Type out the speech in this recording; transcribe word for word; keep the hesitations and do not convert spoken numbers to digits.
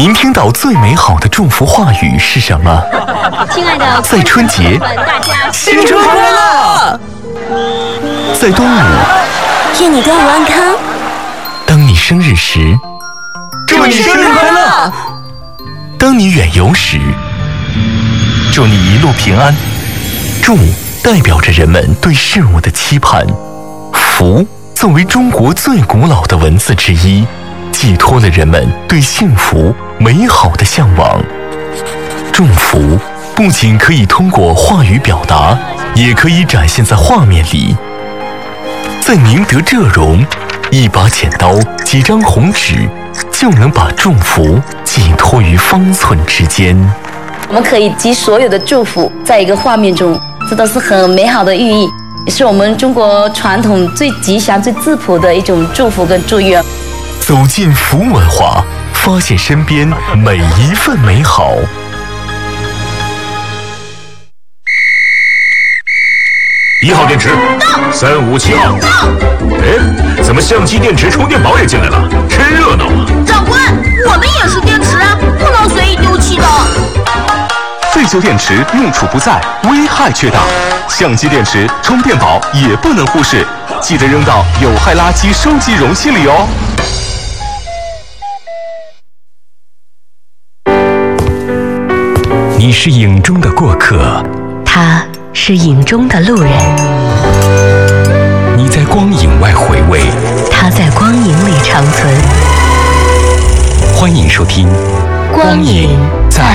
您听到最美好的祝福话语是什么？ 亲爱的， 在春节， 大家新春快乐！在端午， 愿你端午安康。 当你生日时， 祝你生日快乐！ 当你远游时，祝你一路平安。祝代表着人们对事物的期盼，福作为中国最古老的文字之一，寄托了人们对幸福美好的向往。祝福不仅可以通过话语表达，也可以展现在画面里。在宁德浙荣，一把剪刀，几张红纸，就能把祝福寄托于方寸之间。 我们可以集所有的祝福在一个画面中，这都是很美好的寓意，也是我们中国传统最吉祥、最质朴的一种祝福跟祝愿。 走进福文化，发现身边每一份美好。 一号电池到，三五七号到。哎，怎么相机、电池、充电宝也进来了？真热闹啊！ 长官，我们也是电池啊，不能随意丢弃的。 废旧电池用处不在，危害却大。相机、电池、充电宝也不能忽视，记得扔到有害垃圾收集容器里哦。 你是影中的过客， 他是影中的路人。 你在光影外回味， 他在光影里长存。 欢迎收听《 光影在